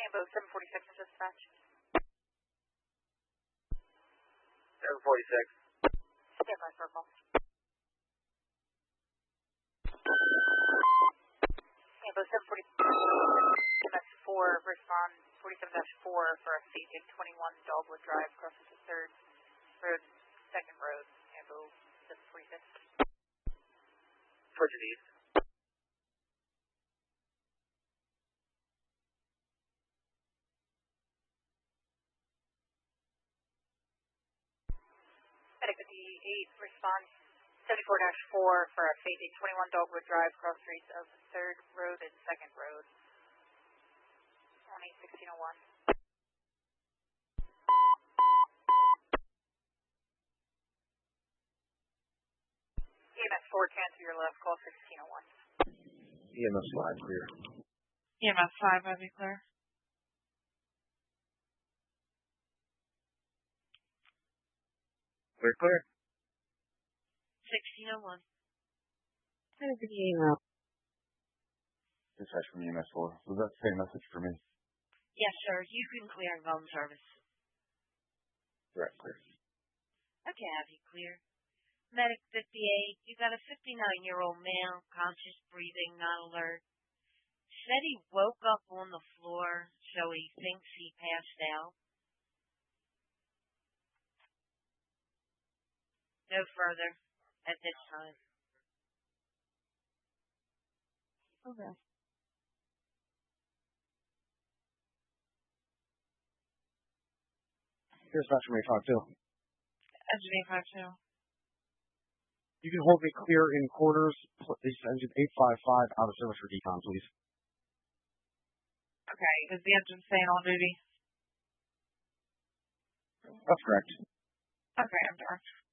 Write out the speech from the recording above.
Ambo 746 in dispatch. 746. Stand by for a call. Ambo 746, that's 4, respond 47-4 for a Agent 21 Dogwood Drive, crosses the 3rd Road, 2nd Road, Ambo 746. Towards the east. Medic 58, respond 74-4 for a Agent 21 Dogwood Drive, cross streets of 3rd Road and 2nd Road, 1601. EMS 4, cancel your left, call 1601. EMS 5 clear. EMS 5, I'll be clear. We're clear. 1601. Dispatch from EMS 4. Was that the same message for me? Yes, sir. You can clear phone service. Correct, clear. Okay, I'll be clear. Medic 58, you got a 59-year-old male, conscious breathing, not alert. Said he woke up on the floor, so he thinks he passed out. No further at this time. Okay. Here's Dr. May 52. Engine 852. You can hold me clear in quarters. This engine 855 out of service for decon, please. Okay, is the engine staying on duty? That's correct. Okay, I'm direct.